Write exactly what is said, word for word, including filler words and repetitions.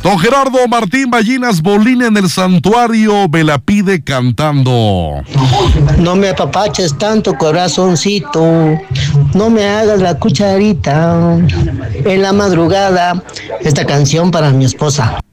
Don Gerardo Martín Ballinas Bolín en el santuario me la pide cantando. No me apapaches tanto, corazoncito, no me hagas la cucharita. En la madrugada, esta canción para mi esposa.